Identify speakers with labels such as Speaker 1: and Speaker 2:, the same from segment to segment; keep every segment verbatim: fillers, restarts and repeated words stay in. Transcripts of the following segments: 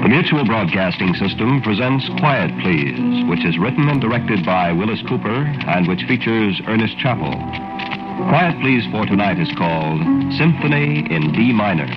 Speaker 1: The Mutual Broadcasting System presents Quiet Please, which is written and directed by Willis Cooper and which features Ernest Chappell. Quiet Please for tonight is called Symphony in D Minor.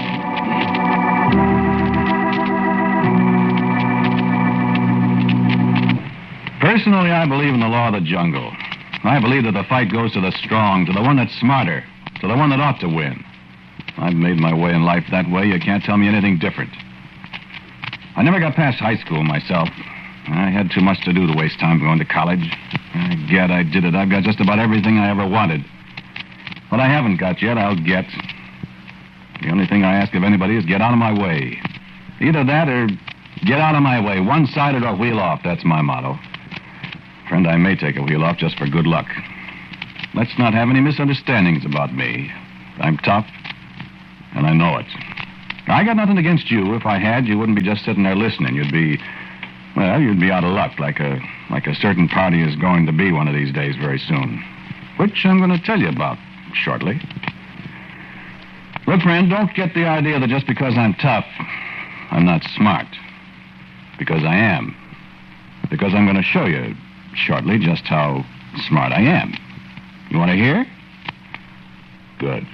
Speaker 2: Personally, I believe in the law of the jungle. I believe that the fight goes to the strong, to the one that's smarter, to the one that ought to win. I've made my way in life that way. You can't tell me anything different. I never got past high school myself. I had too much to do to waste time going to college. I get I did it. I've got just about everything I ever wanted. What I haven't got yet, I'll get. The only thing I ask of anybody is get out of my way. Either that or get out of my way. One-sided or wheel off. That's my motto. Friend, I may take a wheel off just for good luck. Let's not have any misunderstandings about me. I'm tough, and I know it. I got nothing against you. If I had, you wouldn't be just sitting there listening. You'd be, well, you'd be out of luck, like a like a certain party is going to be one of these days very soon, which I'm going to tell you about shortly. Look, friend, don't get the idea that just because I'm tough, I'm not smart. Because I am. Because I'm going to show you shortly just how smart I am. You want to hear? Good.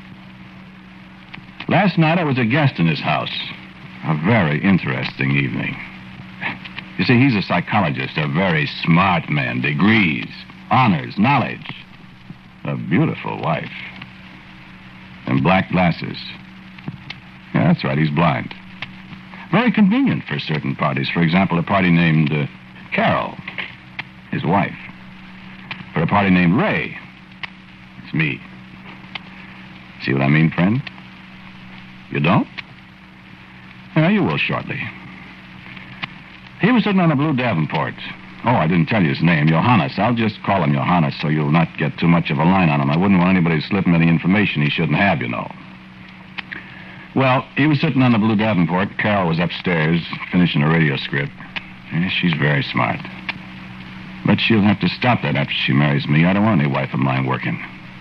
Speaker 2: Last night I was a guest in his house. A very interesting evening. You see, he's a psychologist, a very smart man, degrees, honors, knowledge. A beautiful wife. And black glasses. Yeah, that's right, he's blind. Very convenient for certain parties. For example, a party named uh, Carol, his wife. For a party named Ray, it's me. See what I mean, friend? You don't? Yeah, you will shortly. He was sitting on a blue Davenport. Oh, I didn't tell you his name, Johannes. I'll just call him Johannes so you'll not get too much of a line on him. I wouldn't want anybody to slip him any information he shouldn't have, you know. Well, he was sitting on the blue Davenport. Carol was upstairs finishing a radio script. Yeah, she's very smart. But she'll have to stop that after she marries me. I don't want any wife of mine working.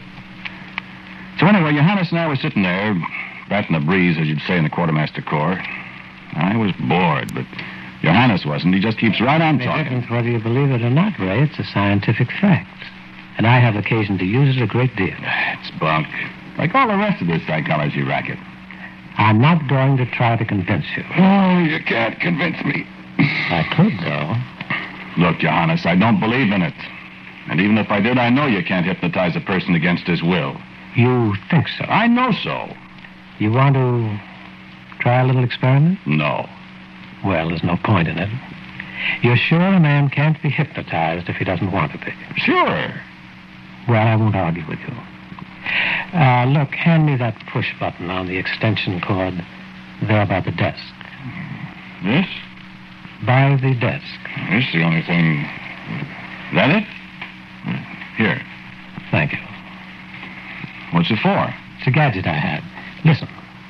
Speaker 2: So anyway, Johannes and I were sitting there, batting the breeze, as you'd say in the Quartermaster Corps. I was bored, but Johannes wasn't. He just keeps right on talking.
Speaker 3: Difference whether you believe it or not, Ray. It's a scientific fact. And I have occasion to use it a great deal.
Speaker 2: It's bunk. Like all the rest of this psychology racket.
Speaker 3: I'm not going to try to convince you.
Speaker 2: Oh, you can't convince me.
Speaker 3: I could, though.
Speaker 2: Look, Johannes, I don't believe in it. And even if I did, I know you can't hypnotize a person against his will.
Speaker 3: You think so?
Speaker 2: I know so.
Speaker 3: You want to try a little experiment?
Speaker 2: No.
Speaker 3: Well, there's no point in it. You're sure a man can't be hypnotized if he doesn't want to be?
Speaker 2: Sure.
Speaker 3: Well, I won't argue with you. Uh, look, hand me that push button on the extension cord there by the desk.
Speaker 2: This?
Speaker 3: By the desk.
Speaker 2: This is the only thing... That it? Here.
Speaker 3: Thank you.
Speaker 2: What's it for?
Speaker 3: It's a gadget I had. Listen.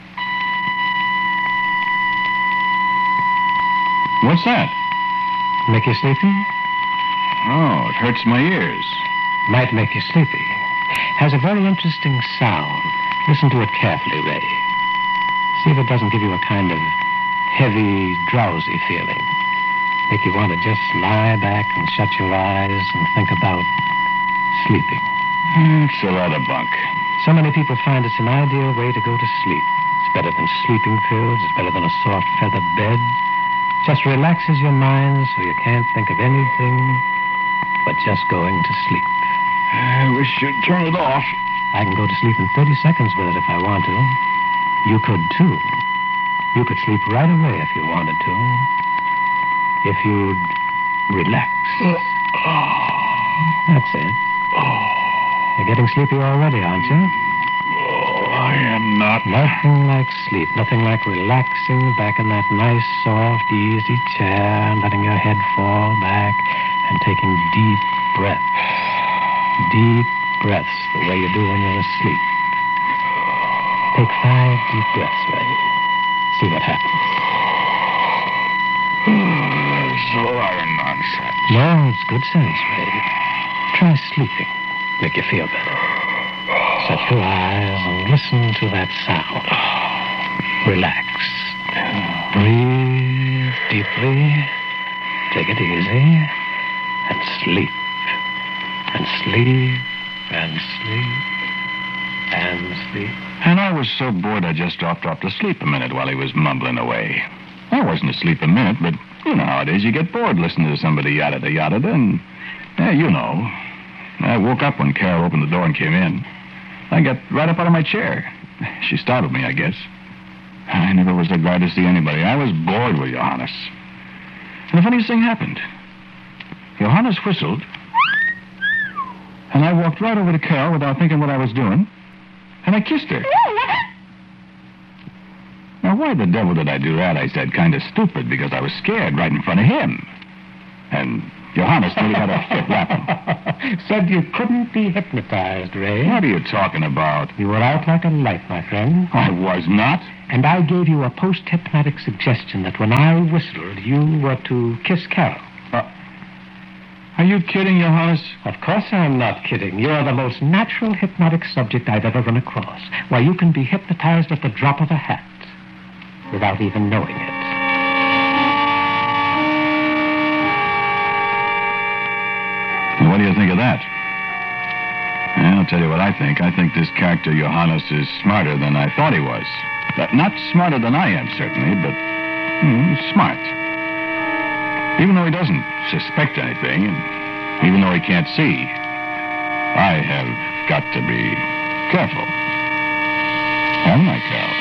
Speaker 2: What's that?
Speaker 3: Make you sleepy?
Speaker 2: Oh, it hurts my ears.
Speaker 3: Might make you sleepy. Has a very interesting sound. Listen to it carefully, Ray. See if it doesn't give you a kind of heavy, drowsy feeling. Make you want to just lie back and shut your eyes and think about sleeping.
Speaker 2: It's a lot of bunk.
Speaker 3: So many people find it's an ideal way to go to sleep. It's better than sleeping pills. It's better than a soft feather bed. Just relaxes your mind so you can't think of anything but just going to sleep.
Speaker 2: I wish you'd turn it off.
Speaker 3: I can go to sleep in thirty seconds with it if I want to. You could, too. You could sleep right away if you wanted to. If you'd relax. That's it. You're getting sleepy already, aren't you?
Speaker 2: Oh, I am not.
Speaker 3: Nothing like sleep. Nothing like relaxing back in that nice, soft, easy chair and letting your head fall back and taking deep breaths. Deep breaths the way you do when you're asleep. Take five deep breaths, Ray. See what happens.
Speaker 2: It's a lot of nonsense.
Speaker 3: No, it's good sense, Ray. Try sleeping. Make you feel better. Shut your eyes and listen to that sound. Relax. Breathe deeply. Take it easy. And sleep. And sleep. And sleep. And sleep.
Speaker 2: And I was so bored I just dropped off to sleep a minute while he was mumbling away. I wasn't asleep a minute, but you know how it is. You get bored listening to somebody yada-da-yada, and, yeah, you know. I woke up when Carol opened the door and came in. I got right up out of my chair. She startled me, I guess. I never was so glad to see anybody. I was bored with Johannes. And the funniest thing happened. Johannes whistled, and I walked right over to Carol without thinking what I was doing, and I kissed her. Now, why the devil did I do that? I said, kind of stupid, because I was scared right in front of him. And Johannes nearly had a fit laughing.
Speaker 3: Said you couldn't be hypnotized, Ray.
Speaker 2: What are you talking about?
Speaker 3: You were out like a light, my friend.
Speaker 2: I was not.
Speaker 3: And I gave you a post-hypnotic suggestion that when I whistled, you were to kiss Carol.
Speaker 2: Uh, are you kidding, Johannes?
Speaker 3: Of course I'm not kidding. You're the most natural hypnotic subject I've ever run across. Why, you can be hypnotized at the drop of a hat without even knowing it.
Speaker 2: What do you think of that? Well, I'll tell you what I think. I think this character, Johannes, is smarter than I thought he was. But not smarter than I am, certainly, but hmm, smart. Even though he doesn't suspect anything, and even though he can't see, I have got to be careful. Haven't I, Carol?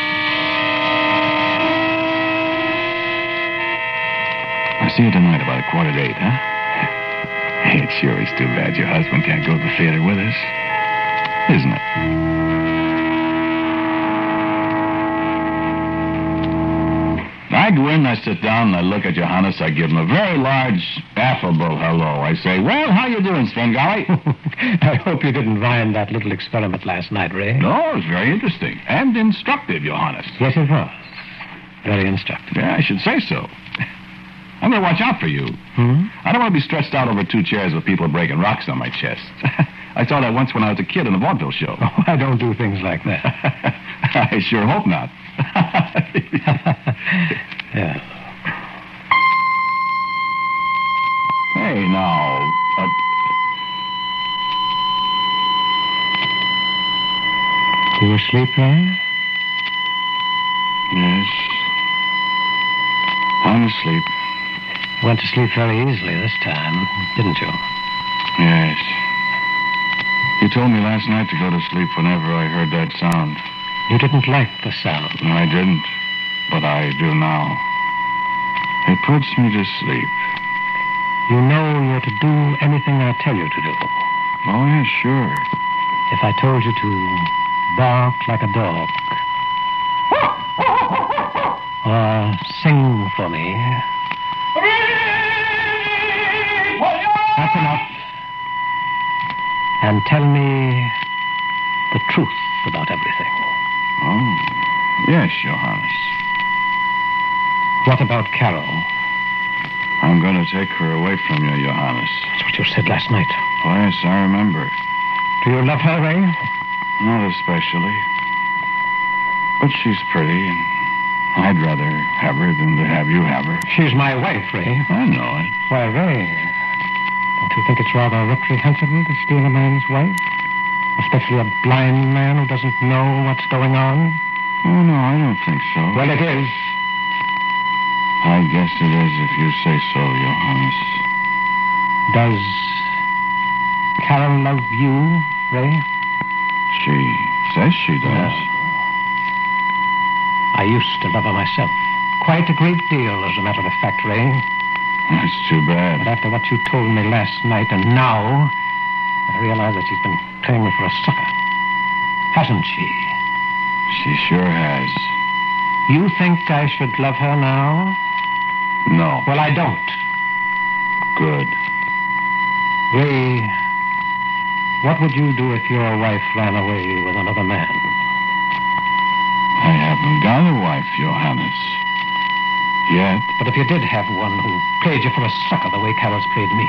Speaker 2: I'll see you tonight about a quarter to eight, huh? It sure is too bad your husband can't go to the theater with us, isn't it? I go in, I sit down, and I look at Johannes. I give him a very large, affable hello. I say, well, how you doing, Svengali?
Speaker 3: I hope you didn't mind that little experiment last night, Ray.
Speaker 2: No, it was very interesting and instructive, Johannes.
Speaker 3: Yes, it was. Very instructive.
Speaker 2: Yeah, I should say so. I'm going to watch out for you.
Speaker 3: Hmm?
Speaker 2: I don't want to be stretched out over two chairs with people breaking rocks on my chest. I saw that once when I was a kid in the vaudeville show.
Speaker 3: Oh, I don't do things like that.
Speaker 2: I sure hope not.
Speaker 3: Yeah.
Speaker 2: Hey, now. Uh...
Speaker 3: You asleep, Ray?
Speaker 2: Yes. I'm asleep.
Speaker 3: You went to sleep very easily this time, didn't you?
Speaker 2: Yes. You told me last night to go to sleep whenever I heard that sound.
Speaker 3: You didn't like the sound.
Speaker 2: No, I didn't. But I do now. It puts me to sleep.
Speaker 3: You know you're to do anything I tell you to do.
Speaker 2: Oh, yeah, sure.
Speaker 3: If I told you to bark like a dog, or sing for me, that's enough. And tell me the truth about everything.
Speaker 2: Oh, yes, Johannes.
Speaker 3: What about Carol?
Speaker 2: I'm going to take her away from you, Johannes.
Speaker 3: That's what you said last night.
Speaker 2: Oh, yes, I remember.
Speaker 3: Do you love her, Ray?
Speaker 2: Not especially. But she's pretty, and I'd rather have her than to have you have her.
Speaker 3: She's my wife, Ray.
Speaker 2: I know it.
Speaker 3: Why, Ray, don't you think it's rather reprehensible to steal a man's wife? Especially a blind man who doesn't know what's going on?
Speaker 2: Oh, no, I don't think so.
Speaker 3: Well, it is.
Speaker 2: I guess it is if you say so, Johannes.
Speaker 3: Does Carol love you, Ray?
Speaker 2: She says she does.
Speaker 3: No. I used to love her myself. Quite a great deal, as a matter of fact, Ray.
Speaker 2: That's too bad.
Speaker 3: But after what you told me last night and now, I realize that she's been playing me for a sucker. Hasn't she?
Speaker 2: She sure has.
Speaker 3: You think I should love her now?
Speaker 2: No.
Speaker 3: Well, I don't.
Speaker 2: Good.
Speaker 3: Ray, what would you do if your wife ran away with another man?
Speaker 2: I haven't got a wife, Johannes. Yet.
Speaker 3: But if you did have one who played you for a sucker the way Carol's played me,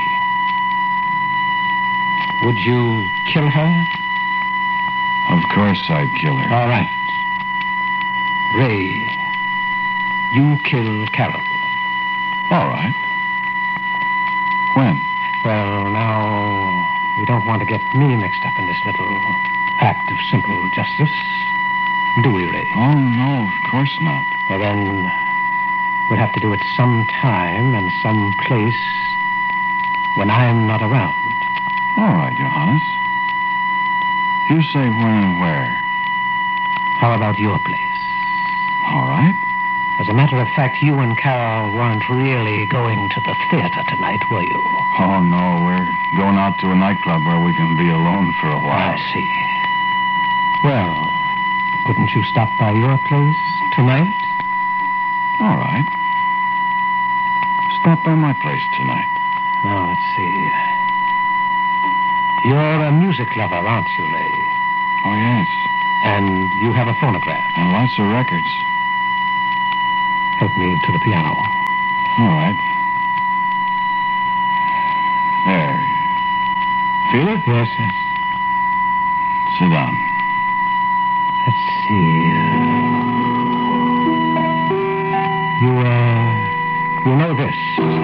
Speaker 3: would you kill her?
Speaker 2: Of course I'd kill her.
Speaker 3: All right. Ray, you kill Carol.
Speaker 2: All right. When?
Speaker 3: Well, now, you don't want to get me mixed up in this little act of simple justice, do we, Ray?
Speaker 2: Oh, no, of course not.
Speaker 3: Well, then, we'll have to do it some time and some place when I'm not around.
Speaker 2: All right, Johannes. You say when and where.
Speaker 3: How about your place?
Speaker 2: All right.
Speaker 3: As a matter of fact, you and Carol weren't really going to the theater tonight, were you?
Speaker 2: Oh, no, we're going out to a nightclub where we can be alone for a while.
Speaker 3: I see. Well, couldn't you stop by your place tonight?
Speaker 2: All right. Stop by my place tonight.
Speaker 3: Now, let's see. You're a music lover, aren't you, Ray?
Speaker 2: Oh, yes.
Speaker 3: And you have a phonograph.
Speaker 2: And lots of records.
Speaker 3: Help me to the piano.
Speaker 2: All right. There. Feel it?
Speaker 3: Yes, yes.
Speaker 2: Sit down.
Speaker 3: Let's see. You, uh, you know this.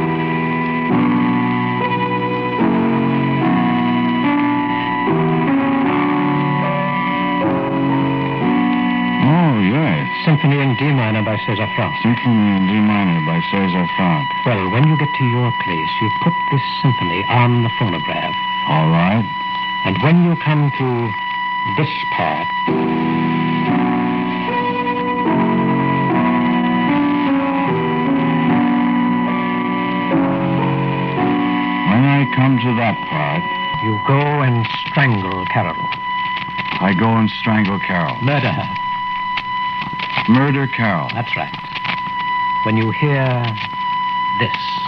Speaker 2: Oh, yes.
Speaker 3: Symphony in D minor by César Franck.
Speaker 2: Symphony in D minor by César Franck.
Speaker 3: Well, when you get to your place, you put this symphony on the phonograph.
Speaker 2: All right.
Speaker 3: And when you come to this part,
Speaker 2: When I come to that part,
Speaker 3: you go and strangle Carol.
Speaker 2: I go and strangle Carol.
Speaker 3: Murder her.
Speaker 2: Murder Carol.
Speaker 3: That's right. When you hear this.